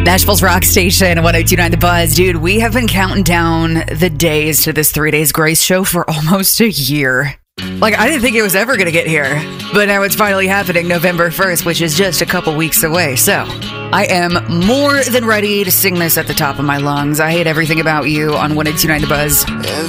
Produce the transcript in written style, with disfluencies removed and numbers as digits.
Nashville's rock station, 1029 The Buzz. Dude, we have been counting down the days to this 3 Days Grace show for almost a year. Like, I didn't think it was ever going to get here. But now it's finally happening November 1st, which is just a couple weeks away. So, I am more than ready to sing this at the top of my lungs. I hate everything about you on 1029 The Buzz.